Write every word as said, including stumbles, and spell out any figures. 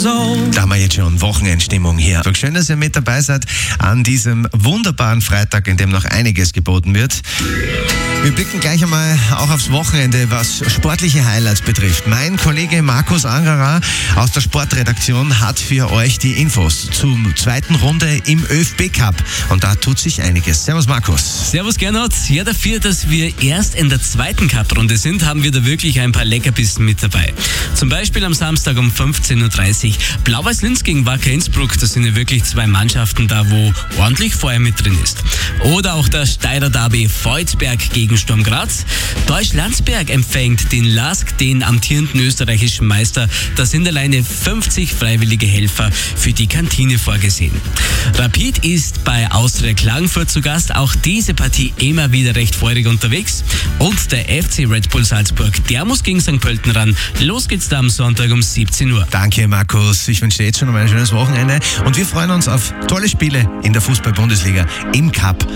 Da haben wir jetzt schon Wochenendstimmung hier. Schön, dass ihr mit dabei seid an diesem wunderbaren Freitag, in dem noch einiges geboten wird. Wir blicken gleich einmal auch aufs Wochenende, was sportliche Highlights betrifft. Mein Kollege Markus Angerer aus der Sportredaktion hat für euch die Infos zur zweiten Runde im ÖFB-Cup. Und da tut sich einiges. Servus Markus. Servus Gernot. Ja, dafür, dass wir erst in der zweiten Cup-Runde sind, haben wir da wirklich ein paar Leckerbissen mit dabei. Zum Beispiel am Samstag um fünfzehn Uhr dreißig Blau-Weiß-Linz gegen Wacker Innsbruck. Das sind ja wirklich zwei Mannschaften da, wo ordentlich Feuer mit drin ist. Oder auch das Steirer Derby Volzberg gegen Sturm Graz. Deutsch-Landsberg empfängt den L A S K, den amtierenden österreichischen Meister. Da sind alleine fünfzig freiwillige Helfer für die Kantine vorgesehen. Rapid ist bei Austria Klagenfurt zu Gast. Auch diese Partie immer wieder recht feurig unterwegs. Und der F C Red Bull Salzburg, der muss gegen Sankt Pölten ran. Los geht's da am Sonntag um siebzehn Uhr. Danke Markus, ich wünsche dir jetzt schon ein schönes Wochenende und wir freuen uns auf tolle Spiele in der Fußball-Bundesliga, im Cup